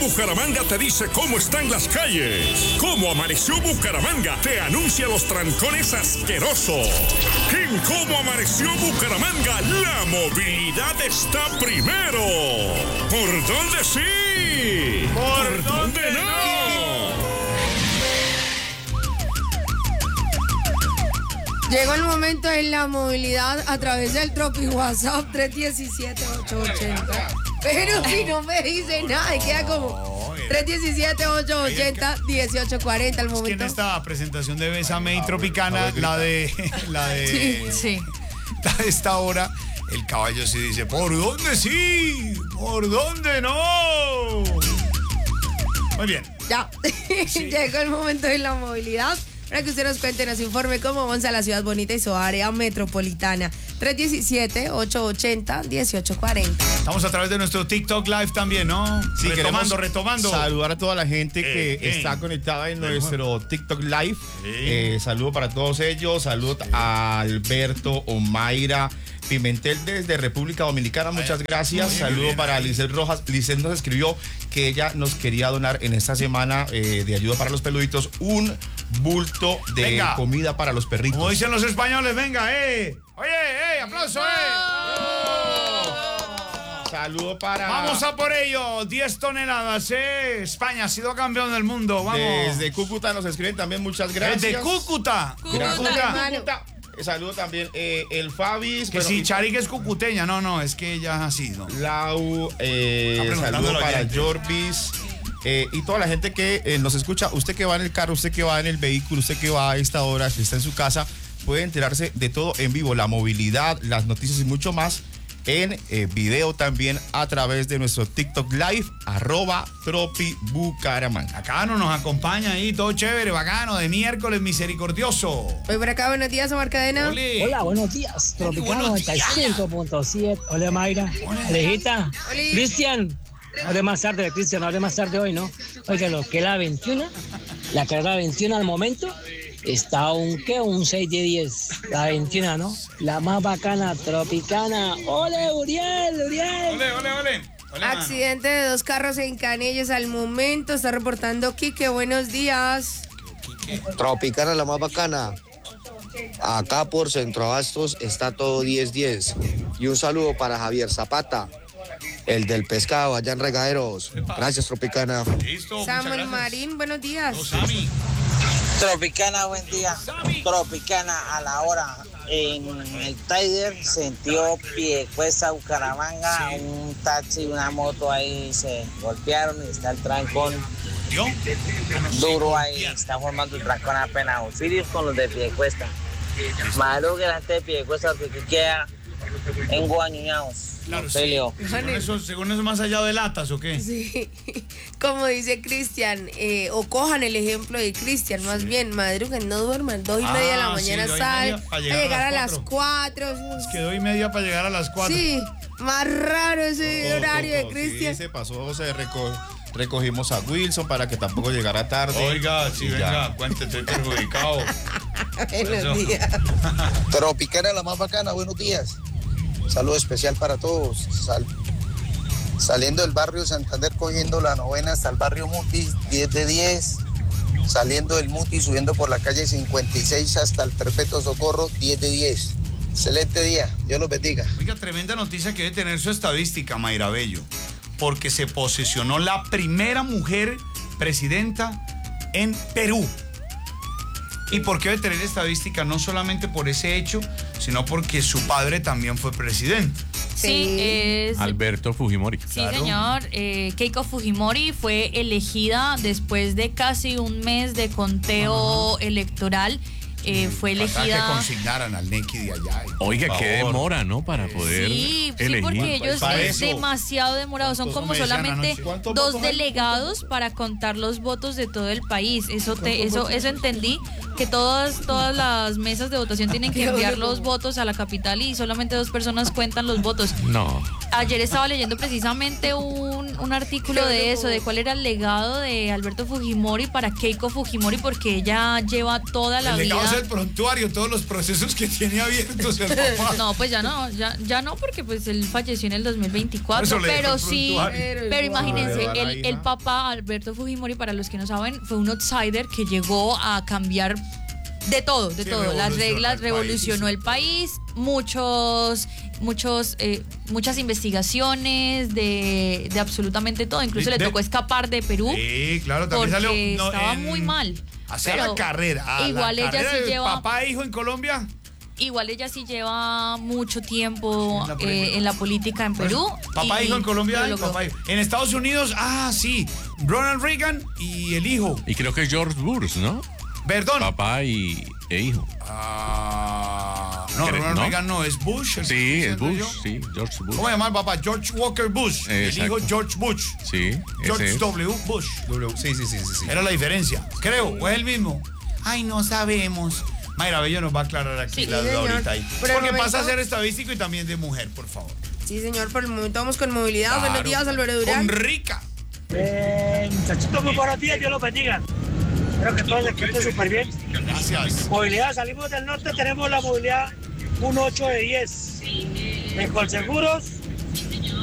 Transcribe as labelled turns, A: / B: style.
A: Bucaramanga te dice cómo están las calles. Cómo amaneció Bucaramanga te anuncia los trancones asquerosos. En Cómo amaneció Bucaramanga, la movilidad está primero. ¿Por dónde sí? ¿Por dónde no?
B: Llegó el momento en la movilidad a través del Tropi WhatsApp 317-880. Pero si no me dice nada, queda como 317-880-1840 al momento.
C: Es que en esta presentación de Bésame y Tropicana, la de
B: Sí.
C: La de esta hora, el caballo sí dice, ¿por dónde sí? ¿Por dónde no? Muy bien.
B: Ya, sí. Llegó el momento en la movilidad para que usted nos cuente, nos informe cómo avanza la ciudad bonita y su área metropolitana. 317-880-1840.
C: Estamos a través de nuestro TikTok Live también, ¿no?
D: Sí,
C: retomando.
D: Saludar a toda la gente que está conectada en nuestro TikTok Live. Saludo para todos ellos. Salud a Alberto, Omaira, Pimentel desde República Dominicana. Muchas gracias. Saludo para Lisset Rojas. Lisset nos escribió que ella nos quería donar en esta semana de ayuda para los peluditos un bulto de comida para los perritos.
C: Como dicen los españoles, venga, Oye, aplauso,
D: Saludo para...
C: Vamos a por ello, 10 toneladas, España ha sido campeón del mundo, vamos.
D: Desde Cúcuta nos escriben también, muchas gracias.
C: Desde Cúcuta.
D: Saludo también el Fabis.
C: Que si Charik es cucuteña, no, es que ella ha sido.
D: Lau, saludo para Jorbis. Y toda la gente que nos escucha, usted que va en el carro, usted que va en el vehículo, usted que va a esta hora, que está en su casa, puede enterarse de todo en vivo, la movilidad, las noticias y mucho más en video también a través de nuestro TikTok Live, @TropiBucaramanga.
C: Acá nos acompaña ahí, todo chévere, bacano, de miércoles misericordioso.
B: Hoy por acá, buenos días, Omar Cadena.
E: Hola, buenos días, Tropicano 95.7. Hola, Mayra. Alejita. Cristian. Hable más tarde, Cristian, hable más tarde hoy, ¿no? Oiga, lo que la 21, la carrera 21 al momento está un 6 de 10. La 21, ¿no? La más bacana, Tropicana. ¡Ole, Uriel!
C: ¡Ole!
B: Accidente de 2 carros en Canelles al momento. Está reportando Quique. Buenos días.
F: Tropicana, la más bacana. Acá por Centro Abastos está todo 10-10. Y un saludo para Javier Zapata, el del pescado allá en Regaderos. Gracias, Tropicana.
C: Listo,
B: Samuel Marín, buenos días.
G: Tropicana, buen día. Tropicana, a la hora. En el Tider sentió Piedecuesta, Bucaramanga. Sí. Un taxi y una moto ahí se golpearon y está el trancón duro ahí. Está formando el trancón apenas. Auxilios con los de Piedecuesta. Malo que la gente de Piedecuesta porque queda enguañados.
C: Claro, sí. Según eso, más allá de latas, ¿o qué?
B: Sí, como dice Cristian, o cojan el ejemplo de Cristian, más bien, madruguen, no duerman, 2:30 de la mañana sal, para llegar a las 4.
C: Es que 2:30 para llegar a las 4.
B: Sí, más raro ese horario de Cristian.
D: Sí, se pasó, recogimos a Wilson para que tampoco llegara tarde.
C: Oiga, sí, venga, cuente, estoy perjudicado.
B: Buenos días.
F: Tropicana, la más bacana, buenos días. Saludo especial para todos. Saliendo del barrio Santander, cogiendo la 9ª hasta el barrio Mutis, 10 de 10. Saliendo del Mutis, subiendo por la calle 56 hasta el Perpetuo Socorro, 10 de 10. Excelente día, Dios los bendiga.
C: Oiga, tremenda noticia que debe tener su estadística, Mayra Bello, porque se posesionó la primera mujer presidenta en Perú. ¿Y por qué debe tener estadística? No solamente por ese hecho, sino porque su padre también fue presidente.
H: Sí, es
I: Alberto Fujimori.
H: Sí, claro. Señor. Keiko Fujimori fue elegida después de casi un mes de conteo electoral. Fue elegida.
C: Que consignaran al Neki de allá.
I: Oiga, qué demora, ¿no? Para poder elegir.
H: Sí, porque ellos es demasiado demorado. Son como solamente 2 delegados para contar los votos de todo el país. Eso entendí, que todas las mesas de votación tienen que enviar los votos a la capital y solamente 2 personas cuentan los votos.
I: No.
H: Ayer estaba leyendo precisamente un un artículo de eso, de cuál era el legado de Alberto Fujimori para Keiko Fujimori, porque ella lleva toda la vida...
C: El legado es el prontuario, todos los procesos que tiene abiertos el papá.
H: No, pues ya no, porque pues él falleció en el 2024, pero sí, pero imagínense, el papá Alberto Fujimori, para los que no saben, fue un outsider que llegó a cambiar de todo, las reglas, revolucionó el país, muchas investigaciones de absolutamente todo, incluso le tocó escapar de Perú.
C: Sí, claro, también
H: porque
C: salió,
H: estaba muy mal.
C: Hacer la carrera.
H: Igual ella sí lleva
C: papá e hijo en Colombia.
H: Igual ella sí lleva mucho tiempo en la política en Perú.
C: Papá e hijo en Colombia. En Estados Unidos, sí, Ronald Reagan y el hijo.
I: Y creo que es George Bush, ¿no?
C: Perdón.
I: Papá e hijo.
C: No, Ronald Reagan no, es Bush.
I: Sí, es Bush, sí, George Bush.
C: ¿Cómo llamar papá? George Walker Bush.
I: Exacto.
C: El hijo George Bush.
I: Sí.
C: George W. Bush.
D: Sí.
C: Era la diferencia. Creo, o es el mismo. Ay, no sabemos. Mayra Bello nos va a aclarar aquí la duda ahorita ahí. Porque pasa a ser estadístico y también de mujer, por favor.
B: Sí, señor, por el momento vamos con movilidad. Buenos días, Álvaro Durán.
C: Con Rica.
J: Muchachitos, muy buenos días, Dios los bendiga. Espero que todos se encuentren súper bien.
C: Gracias.
J: Movilidad, salimos del norte, tenemos la movilidad un 8 de 10. En Colseguros,